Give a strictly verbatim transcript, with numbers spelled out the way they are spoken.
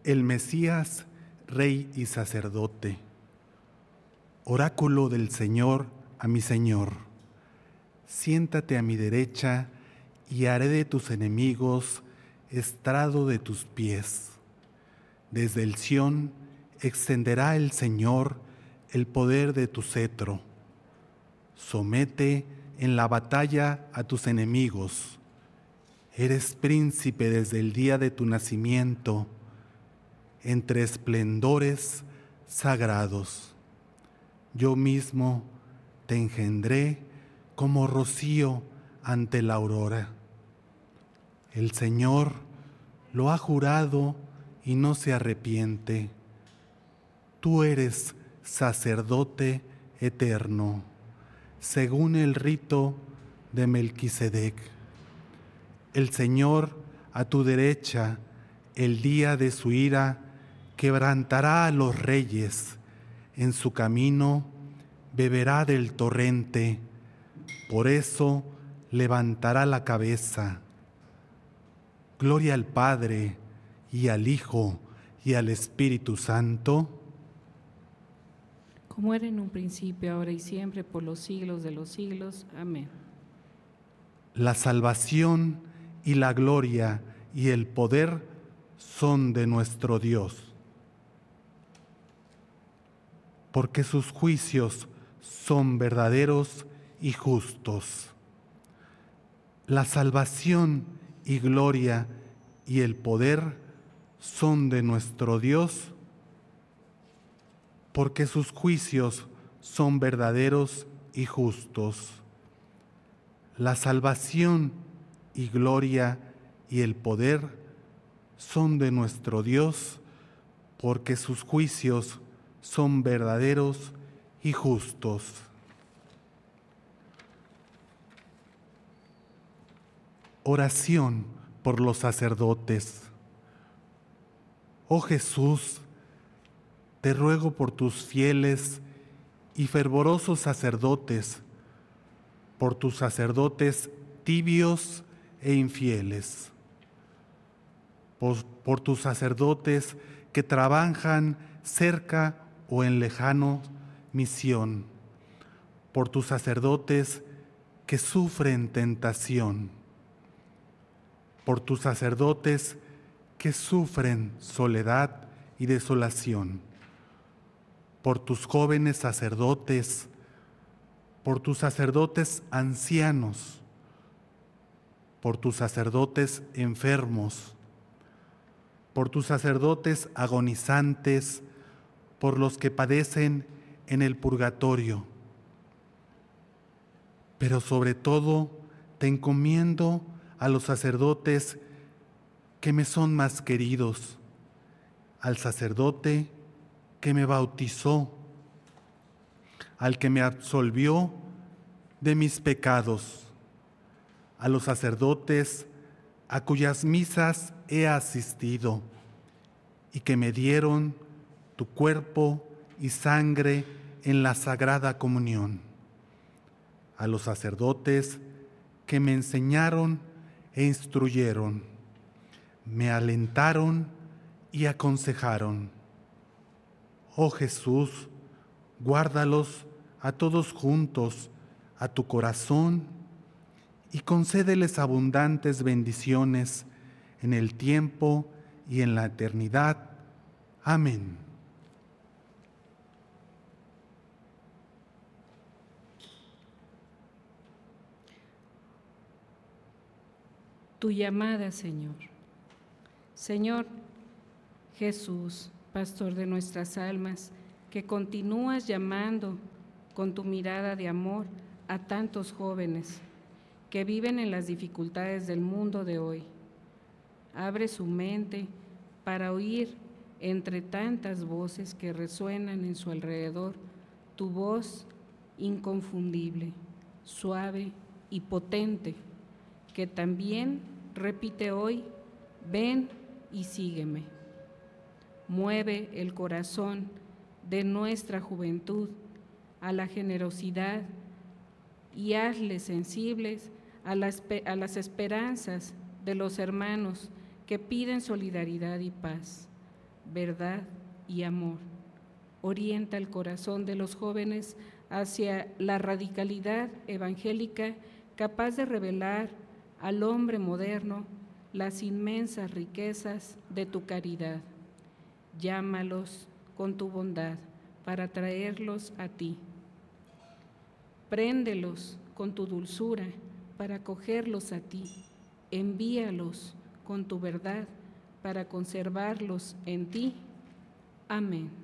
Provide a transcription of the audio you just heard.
el Mesías, Rey y Sacerdote, oráculo del Señor a mi Señor. Siéntate a mi derecha y haré de tus enemigos estrado de tus pies. Desde el Sión extenderá el Señor el poder de tu cetro. Somete en la batalla a tus enemigos. Eres príncipe desde el día de tu nacimiento, entre esplendores sagrados. Yo mismo te engendré como rocío ante la aurora. El Señor lo ha jurado y no se arrepiente. Tú eres sacerdote eterno, según el rito de Melquisedec. El Señor a tu derecha, el día de su ira, quebrantará a los reyes. En su camino beberá del torrente, por eso levantará la cabeza. Gloria al Padre, y al Hijo, y al Espíritu Santo, como era en un principio, ahora y siempre, por los siglos de los siglos. Amén. La salvación y la gloria y el poder son de nuestro Dios, porque sus juicios son verdaderos y justos. La salvación y gloria y el poder son de nuestro Dios, porque sus juicios son verdaderos y justos. La salvación y gloria y el poder son de nuestro Dios, porque sus juicios son verdaderos y justos. Oración por los sacerdotes. Oh Jesús, te ruego por tus fieles y fervorosos sacerdotes, por tus sacerdotes tibios e infieles, por, por tus sacerdotes que trabajan cerca o en lejano misión, por tus sacerdotes que sufren tentación, por tus sacerdotes que sufren soledad y desolación, por tus jóvenes sacerdotes, por tus sacerdotes ancianos, por tus sacerdotes enfermos, por tus sacerdotes agonizantes, por los que padecen en el purgatorio. Pero sobre todo te encomiendo a los sacerdotes que me son más queridos, al sacerdote que me bautizó, al que me absolvió de mis pecados, a los sacerdotes a cuyas misas he asistido y que me dieron tu cuerpo y sangre en la Sagrada Comunión, a los sacerdotes que me enseñaron e instruyeron, me alentaron y aconsejaron. Oh Jesús, guárdalos a todos juntos a tu corazón y concédeles abundantes bendiciones en el tiempo y en la eternidad. Amén. Tu llamada, Señor. Señor Jesús, pastor de nuestras almas, que continúas llamando con tu mirada de amor a tantos jóvenes que viven en las dificultades del mundo de hoy. Abre su mente para oír entre tantas voces que resuenan en su alrededor tu voz inconfundible, suave y potente, que también repite hoy: ven y sígueme. Mueve el corazón de nuestra juventud a la generosidad y hazles sensibles a las, a las esperanzas de los hermanos que piden solidaridad y paz. verdad y amor. Orienta el corazón de los jóvenes hacia la radicalidad evangélica capaz de revelar al hombre moderno las inmensas riquezas de tu caridad. Llámalos con tu bondad para traerlos a ti. Préndelos con tu dulzura para acogerlos a ti. Envíalos con tu verdad para conservarlos en ti. Amén.